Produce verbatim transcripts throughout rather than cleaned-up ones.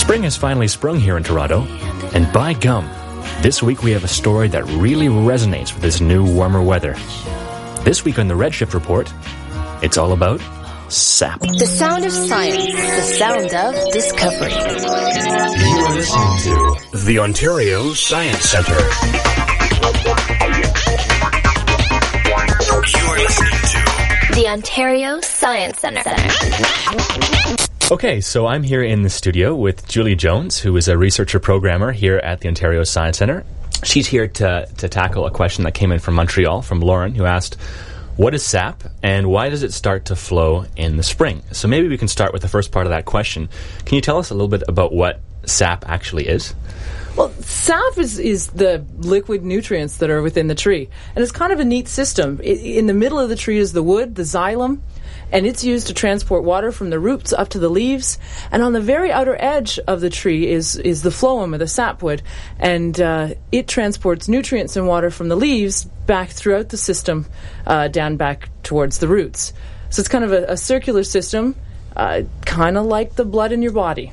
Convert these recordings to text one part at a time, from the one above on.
Spring has finally sprung here in Toronto, and by gum, this week we have a story that really resonates with this new warmer weather. This week on the Redshift Report, it's all about sap. The sound of science, the sound of discovery. You are listening to the Ontario Science Centre. You are listening to the Ontario Science Centre. Okay, so I'm here in the studio with Julie Jones, who is a researcher programmer here at the Ontario Science Centre. She's here to, to tackle a question that came in from Montreal, from Lauren, who asked, what is sap, and why does it start to flow in the spring? So maybe we can start with the first part of that question. Can you tell us a little bit about what sap actually is? Well, sap is, is the liquid nutrients that are within the tree. And it's kind of a neat system. I, in the middle of the tree is the wood, the xylem, and it's used to transport water from the roots up to the leaves. And on the very outer edge of the tree is, is the phloem, or the sapwood, and uh, it transports nutrients and water from the leaves back throughout the system, uh, down back towards the roots. So it's kind of a, a circular system, uh, kind of like the blood in your body.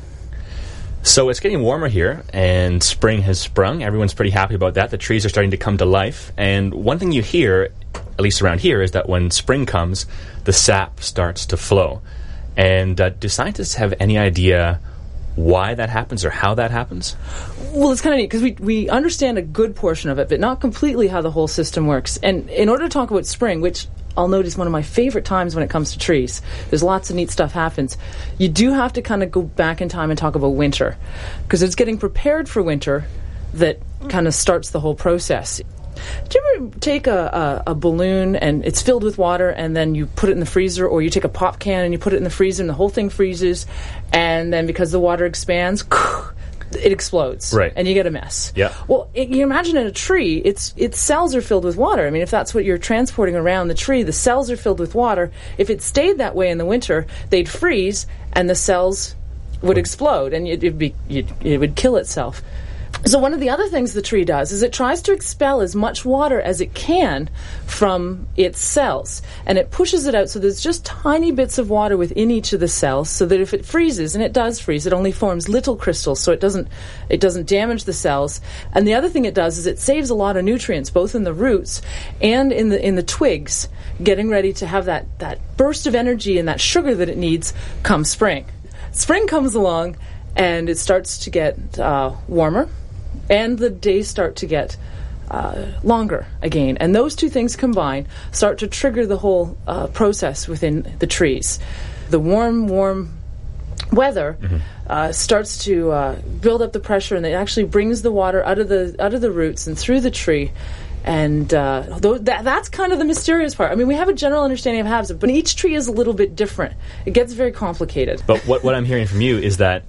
So it's getting warmer here, and spring has sprung. Everyone's pretty happy about that. The trees are starting to come to life. And one thing you hear, at least around here, is that when spring comes, the sap starts to flow. And uh, do scientists have any idea why that happens or how that happens? Well, it's kind of neat because we, we understand a good portion of it, but not completely how the whole system works. And in order to talk about spring, which I'll note is one of my favorite times when it comes to trees, there's lots of neat stuff happens, you do have to kind of go back in time and talk about winter, because it's getting prepared for winter that kind of starts the whole process. Do you ever take a, a, a balloon and it's filled with water and then you put it in the freezer, or you take a pop can and you put it in the freezer and the whole thing freezes, and then because the water expands, it explodes, right, and you get a mess. Yeah. Well, it, you imagine in a tree, its its cells are filled with water. I mean, if that's what you're transporting around the tree, the cells are filled with water. If it stayed that way in the winter, they'd freeze and the cells would explode, and it, it'd be, it, it would kill itself. So one of the other things the tree does is it tries to expel as much water as it can from its cells, and it pushes it out so there's just tiny bits of water within each of the cells, so that if it freezes, and it does freeze, it only forms little crystals, so it doesn't it doesn't damage the cells. And the other thing it does is it saves a lot of nutrients, both in the roots and in the in the twigs, getting ready to have that, that burst of energy and that sugar that it needs come spring. Spring comes along, and it starts to get uh, warmer, and the days start to get uh, longer again. And those two things combined start to trigger the whole uh, process within the trees. The warm, warm weather mm-hmm. uh, starts to uh, build up the pressure, and it actually brings the water out of the out of the roots and through the tree. And uh, th- that, that's kind of the mysterious part. I mean, we have a general understanding of habits, but each tree is a little bit different. It gets very complicated. But what, what I'm hearing from you is that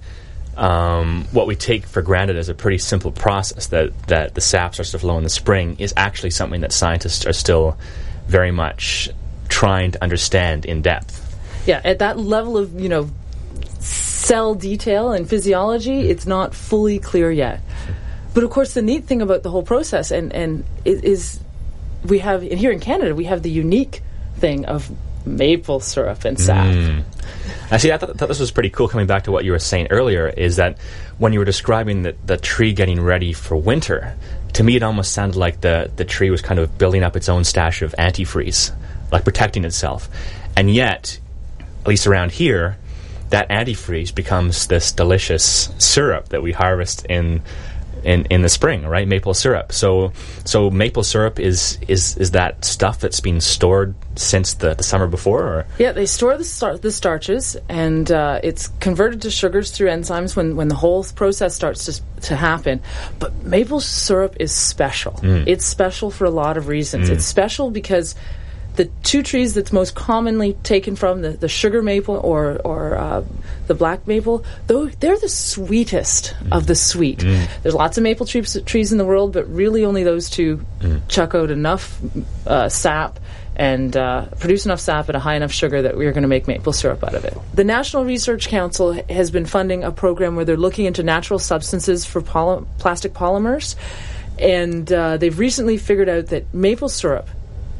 Um, what we take for granted as a pretty simple process, that, that the sap starts to flow in the spring, is actually something that scientists are still very much trying to understand in depth. Yeah, at that level of, you know, cell detail and physiology, it's not fully clear yet. But of course, the neat thing about the whole process and, and it is we have, and here in Canada, we have the unique thing of maple syrup and sap. Mm. Actually, I thought, thought this was pretty cool, coming back to what you were saying earlier, is that when you were describing the, the tree getting ready for winter, to me it almost sounded like the, the tree was kind of building up its own stash of antifreeze, like protecting itself. And yet, at least around here, that antifreeze becomes this delicious syrup that we harvest in in, in the spring, right? Maple syrup. So so maple syrup is is, is that stuff that's been stored since the, the summer before? Or? Yeah, they store the, star- the starches, and uh, it's converted to sugars through enzymes when, when the whole process starts to, to happen. But maple syrup is special. Mm. It's special for a lot of reasons. Mm. It's special because the two trees that's most commonly taken from, the, the sugar maple or or uh, the black maple, though they're the sweetest mm. of the sweet. Mm. There's lots of maple trees, trees in the world, but really only those two mm. chuck out enough uh, sap and uh, produce enough sap at a high enough sugar that we're going to make maple syrup out of it. The National Research Council has been funding a program where they're looking into natural substances for poly- plastic polymers, and uh, they've recently figured out that maple syrup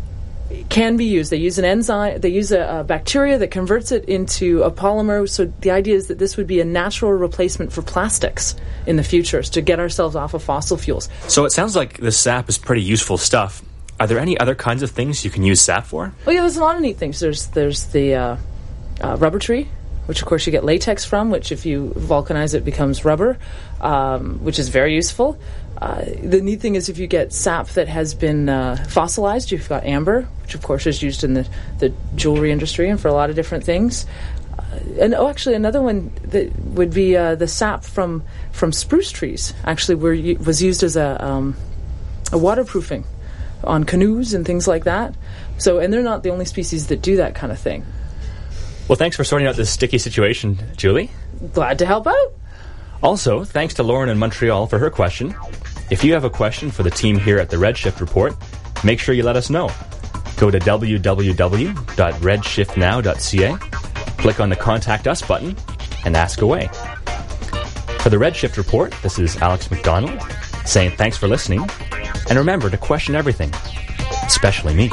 can be used. They use an enzyme, they use a, a bacteria that converts it into a polymer. So the idea is that this would be a natural replacement for plastics in the future to get ourselves off of fossil fuels. So it sounds like the sap is pretty useful stuff. Are there any other kinds of things you can use sap for? Oh yeah, there's a lot of neat things. There's there's the uh, uh, rubber tree, which of course you get latex from, which if you vulcanize it becomes rubber, um, which is very useful. Uh, the neat thing is if you get sap that has been uh, fossilized, you've got amber, which of course is used in the, the jewelry industry and for a lot of different things. Uh, and oh, actually another one that would be uh, the sap from, from spruce trees, actually were, was used as a, um, a waterproofing on canoes and things like that. So, and they're not the only species that do that kind of thing. Well, thanks for sorting out this sticky situation, Julie. Glad to help out. Also, thanks to Lauren in Montreal for her question. If you have a question for the team here at the Redshift Report, make sure you let us know. Go to w w w dot redshift now dot c a, click on the Contact Us button, and ask away. For the Redshift Report, this is Alex McDonald saying thanks for listening, and remember to question everything, especially me.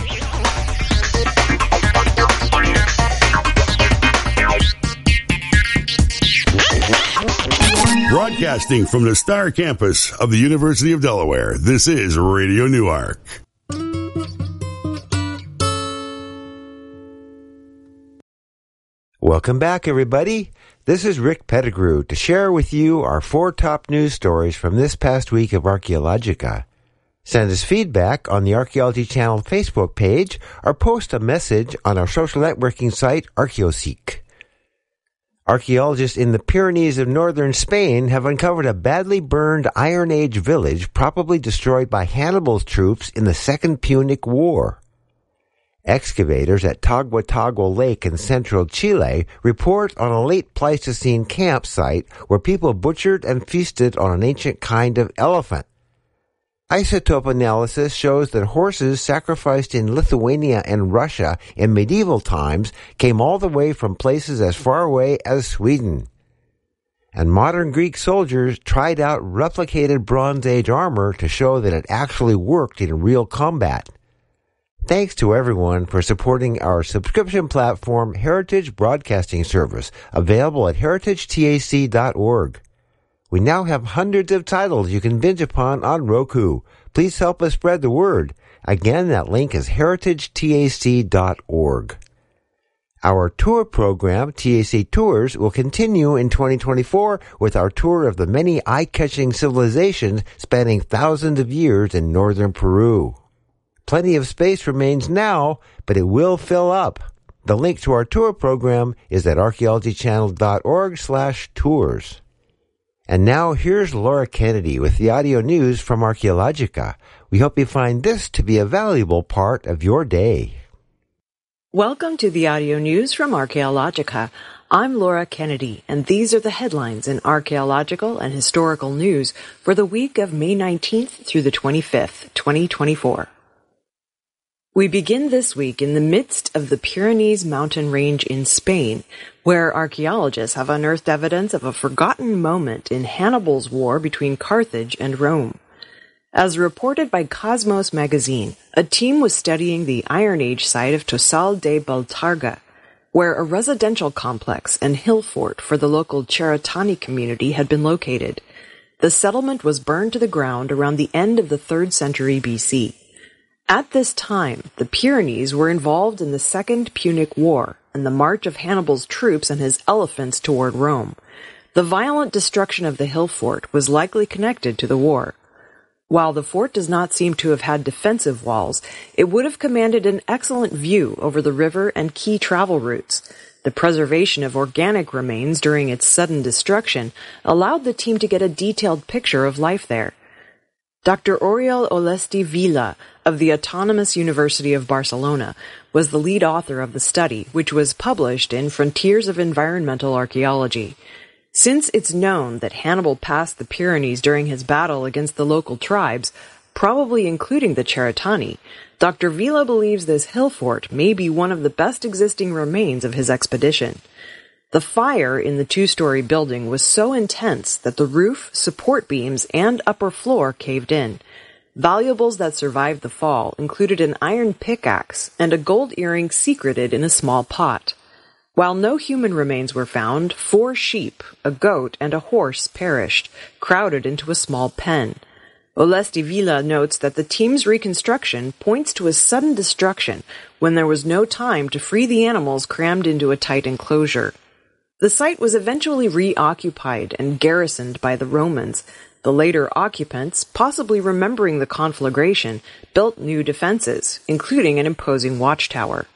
Broadcasting from the Star Campus of the University of Delaware, this is Radio Newark. Welcome back, everybody. This is Rick Pettigrew to share with you our four top news stories from this past week of Archaeologica. Send us feedback on the Archaeology Channel Facebook page or post a message on our social networking site, ArchaeoSeek. Archaeologists in the Pyrenees of northern Spain have uncovered a badly burned Iron Age village probably destroyed by Hannibal's troops in the Second Punic War. Excavators at Taguatagua Lake in central Chile report on a late Pleistocene campsite where people butchered and feasted on an ancient kind of elephant. Isotope analysis shows that horses sacrificed in Lithuania and Russia in medieval times came all the way from places as far away as Sweden. And modern Greek soldiers tried out replicated Bronze Age armor to show that it actually worked in real combat. Thanks to everyone for supporting our subscription platform, Heritage Broadcasting Service, available at heritage tac dot org. We now have hundreds of titles you can binge upon on Roku. Please help us spread the word. Again, that link is heritage tac dot org. Our tour program, T A C Tours, will continue in twenty twenty-four with our tour of the many eye-catching civilizations spanning thousands of years in northern Peru. Plenty of space remains now, but it will fill up. The link to our tour program is at archaeology channel dot org slash tours. And now here's Laura Kennedy with the audio news from Archaeologica. We hope you find this to be a valuable part of your day. Welcome to the audio news from Archaeologica. I'm Laura Kennedy, and these are the headlines in archaeological and historical news for the week of May nineteenth through the twenty-fifth, twenty twenty-four. We begin this week in the midst of the Pyrenees mountain range in Spain, where archaeologists have unearthed evidence of a forgotten moment in Hannibal's war between Carthage and Rome. As reported by Cosmos magazine, a team was studying the Iron Age site of Tossal de Baltarga, where a residential complex and hill fort for the local Cheretani community had been located. The settlement was burned to the ground around the end of the third century B C. At this time, the Pyrenees were involved in the Second Punic War and the march of Hannibal's troops and his elephants toward Rome. The violent destruction of the hill fort was likely connected to the war. While the fort does not seem to have had defensive walls, it would have commanded an excellent view over the river and key travel routes. The preservation of organic remains during its sudden destruction allowed the team to get a detailed picture of life there. Doctor Oriol Olesti Vila of the Autonomous University of Barcelona was the lead author of the study, which was published in Frontiers of Environmental Archaeology. Since it's known that Hannibal passed the Pyrenees during his battle against the local tribes, probably including the Cheretani, Doctor Vila believes this hill fort may be one of the best existing remains of his expedition. The fire in the two-story building was so intense that the roof, support beams, and upper floor caved in. Valuables that survived the fall included an iron pickaxe and a gold earring secreted in a small pot. While no human remains were found, four sheep, a goat, and a horse perished, crowded into a small pen. Olesti Villa notes that the team's reconstruction points to a sudden destruction when there was no time to free the animals crammed into a tight enclosure. The site was eventually reoccupied and garrisoned by the Romans. The later occupants, possibly remembering the conflagration, built new defenses, including an imposing watchtower.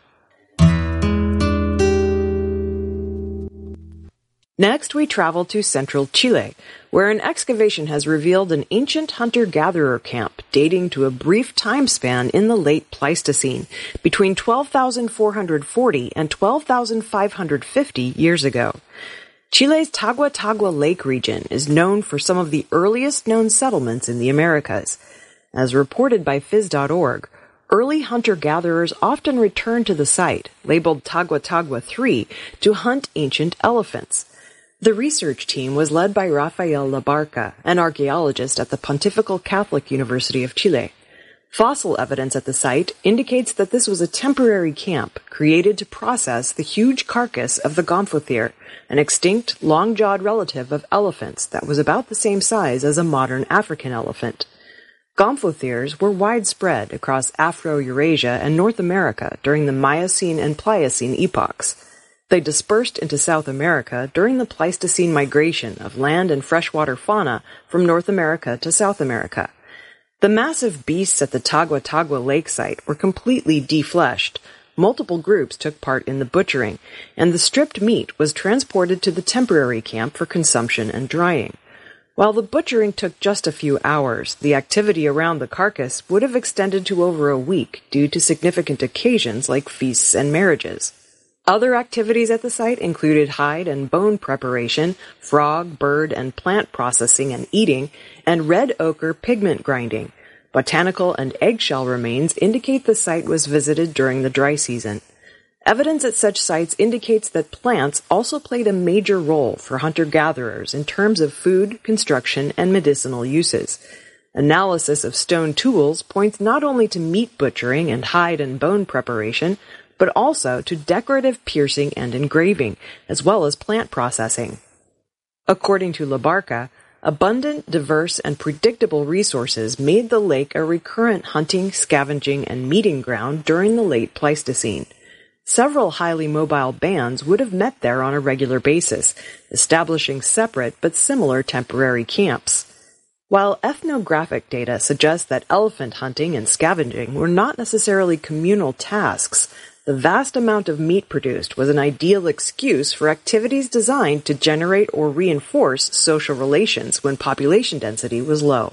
Next, we travel to central Chile, where an excavation has revealed an ancient hunter-gatherer camp dating to a brief time span in the late Pleistocene, between twelve thousand four hundred forty and twelve thousand five hundred fifty years ago. Chile's Tagua Tagua Lake region is known for some of the earliest known settlements in the Americas. As reported by Phys dot org, early hunter-gatherers often returned to the site, labeled Tagua Tagua three, to hunt ancient elephants. The research team was led by Rafael Labarca, an archaeologist at the Pontifical Catholic University of Chile. Fossil evidence at the site indicates that this was a temporary camp created to process the huge carcass of the Gomphothere, an extinct, long-jawed relative of elephants that was about the same size as a modern African elephant. Gomphotheres were widespread across Afro-Eurasia and North America during the Miocene and Pliocene epochs. They dispersed into South America during the Pleistocene migration of land and freshwater fauna from North America to South America. The massive beasts at the Tagua Tagua Lake site were completely defleshed. Multiple groups took part in the butchering, and the stripped meat was transported to the temporary camp for consumption and drying. While the butchering took just a few hours, the activity around the carcass would have extended to over a week due to significant occasions like feasts and marriages. Other activities at the site included hide and bone preparation, frog, bird, and plant processing and eating, and red ochre pigment grinding. Botanical and eggshell remains indicate the site was visited during the dry season. Evidence at such sites indicates that plants also played a major role for hunter-gatherers in terms of food, construction, and medicinal uses. Analysis of stone tools points not only to meat butchering and hide and bone preparation, but also to decorative piercing and engraving, as well as plant processing. According to Labarca, abundant, diverse, and predictable resources made the lake a recurrent hunting, scavenging, and meeting ground during the late Pleistocene. Several highly mobile bands would have met there on a regular basis, establishing separate but similar temporary camps. While ethnographic data suggests that elephant hunting and scavenging were not necessarily communal tasks, the vast amount of meat produced was an ideal excuse for activities designed to generate or reinforce social relations when population density was low.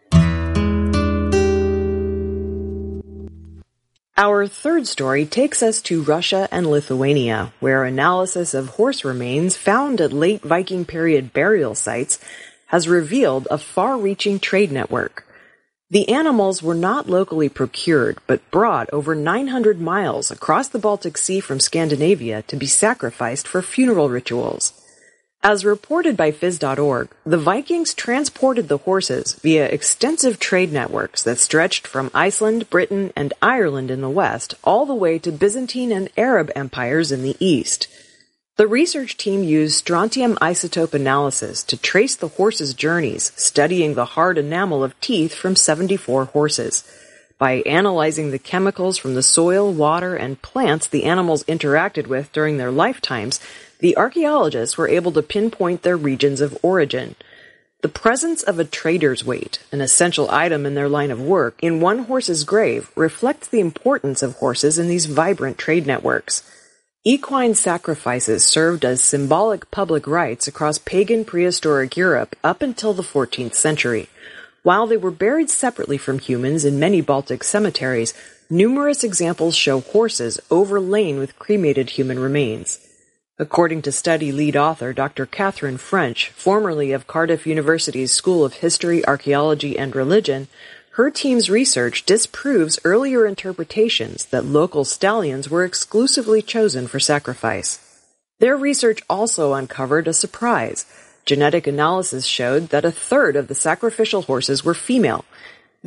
Our third story takes us to Russia and Lithuania, where analysis of horse remains found at late Viking period burial sites has revealed a far-reaching trade network. The animals were not locally procured, but brought over nine hundred miles across the Baltic Sea from Scandinavia to be sacrificed for funeral rituals. As reported by Phys dot org, the Vikings transported the horses via extensive trade networks that stretched from Iceland, Britain, and Ireland in the west all the way to Byzantine and Arab empires in the east. The research team used strontium isotope analysis to trace the horses' journeys, studying the hard enamel of teeth from seventy-four horses. By analyzing the chemicals from the soil, water, and plants the animals interacted with during their lifetimes, the archaeologists were able to pinpoint their regions of origin. The presence of a trader's weight, an essential item in their line of work, in one horse's grave reflects the importance of horses in these vibrant trade networks. Equine sacrifices served as symbolic public rites across pagan prehistoric Europe up until the fourteenth century. While they were buried separately from humans in many Baltic cemeteries, numerous examples show horses overlain with cremated human remains. According to study lead author Doctor Catherine French, formerly of Cardiff University's School of History, Archaeology, and Religion, her team's research disproves earlier interpretations that local stallions were exclusively chosen for sacrifice. Their research also uncovered a surprise. Genetic analysis showed that a third of the sacrificial horses were female.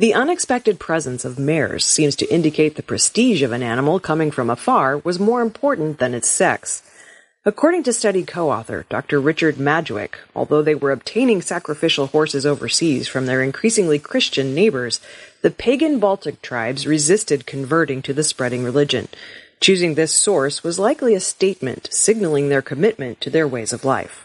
The unexpected presence of mares seems to indicate the prestige of an animal coming from afar was more important than its sex. According to study co-author Doctor Richard Madgwick, although they were obtaining sacrificial horses overseas from their increasingly Christian neighbors, the pagan Baltic tribes resisted converting to the spreading religion. Choosing this source was likely a statement signaling their commitment to their ways of life.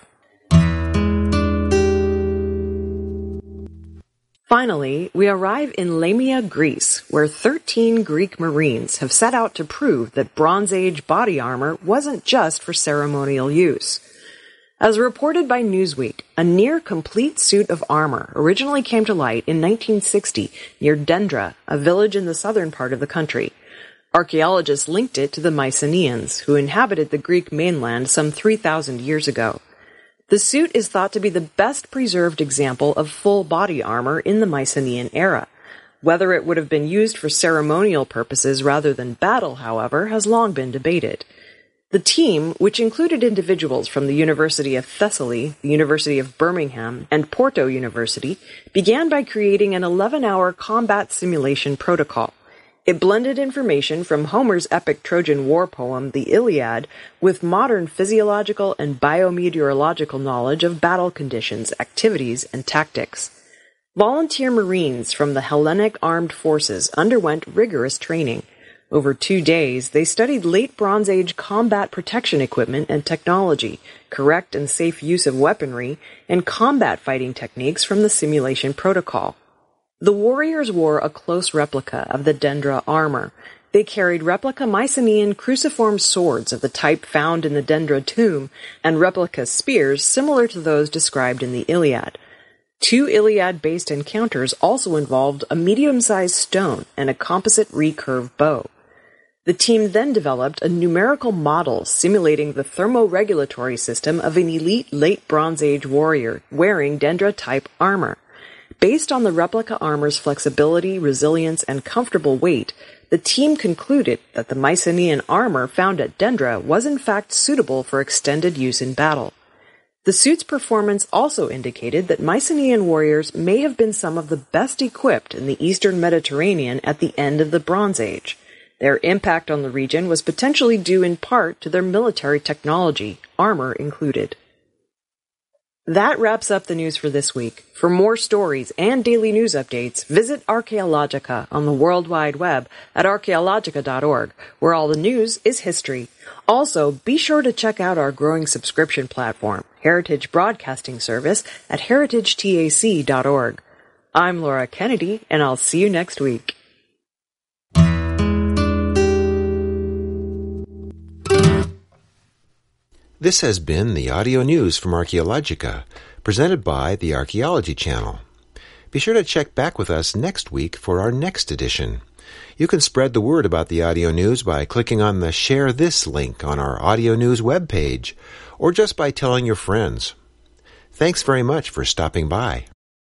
Finally, we arrive in Lamia, Greece, where thirteen Greek Marines have set out to prove that Bronze Age body armor wasn't just for ceremonial use. As reported by Newsweek, a near-complete suit of armor originally came to light in nineteen sixty near Dendra, a village in the southern part of the country. Archaeologists linked it to the Mycenaeans, who inhabited the Greek mainland some three thousand years ago. The suit is thought to be the best preserved example of full body armor in the Mycenaean era. Whether it would have been used for ceremonial purposes rather than battle, however, has long been debated. The team, which included individuals from the University of Thessaly, the University of Birmingham, and Porto University, began by creating an eleven-hour combat simulation protocol. It blended information from Homer's epic Trojan war poem, the Iliad, with modern physiological and biometeorological knowledge of battle conditions, activities, and tactics. Volunteer Marines from the Hellenic Armed Forces underwent rigorous training. Over two days, they studied late Bronze Age combat protection equipment and technology, correct and safe use of weaponry, and combat fighting techniques from the simulation protocol. The warriors wore a close replica of the Dendra armor. They carried replica Mycenaean cruciform swords of the type found in the Dendra tomb, and replica spears similar to those described in the Iliad. Two Iliad-based encounters also involved a medium-sized stone and a composite recurve bow. The team then developed a numerical model simulating the thermoregulatory system of an elite late Bronze Age warrior wearing Dendra-type armor. Based on the replica armor's flexibility, resilience, and comfortable weight, the team concluded that the Mycenaean armor found at Dendra was in fact suitable for extended use in battle. The suit's performance also indicated that Mycenaean warriors may have been some of the best equipped in the eastern Mediterranean at the end of the Bronze Age. Their impact on the region was potentially due in part to their military technology, armor included. That wraps up the news for this week. For more stories and daily news updates, visit Archaeologica on the World Wide Web at archaeologica dot org, where all the news is history. Also, be sure to check out our growing subscription platform, Heritage Broadcasting Service, at heritage tac dot org. I'm Laura Kennedy, and I'll see you next week. This has been the audio news from Archaeologica, presented by the Archaeology Channel. Be sure to check back with us next week for our next edition. You can spread the word about the audio news by clicking on the Share This link on our audio news webpage, or just by telling your friends. Thanks very much for stopping by.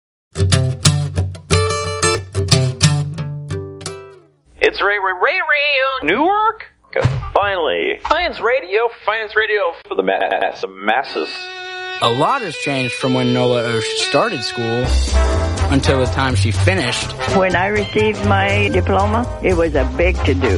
It's Ray Ray Ray Ray Newark. Finally, science radio, science radio for the mass, the masses. A lot has changed from when Nola Osh started school until the time she finished. When I received my diploma, it was a big to-do.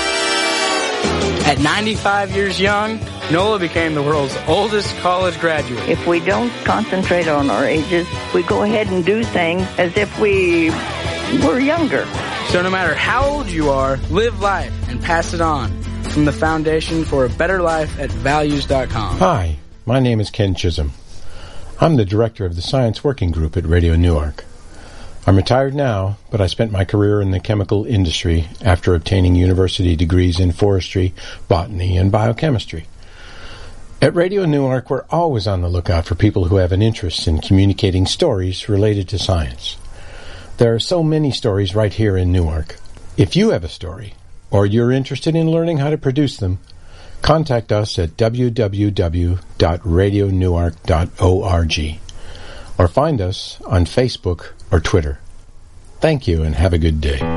At ninety-five years young, Nola became the world's oldest college graduate. If we don't concentrate on our ages, we go ahead and do things as if we were younger. So no matter how old you are, live life and pass it on. From the Foundation for a Better Life at values dot com. Hi, my name is Ken Chisholm. I'm the director of the Science Working Group at Radio Newark. I'm retired now, but I spent my career in the chemical industry after obtaining university degrees in forestry, botany, and biochemistry. At Radio Newark, we're always on the lookout for people who have an interest in communicating stories related to science. There are so many stories right here in Newark. If you have a story, or you're interested in learning how to produce them, contact us at w w w dot radio newark dot org or find us on Facebook or Twitter. Thank you and have a good day.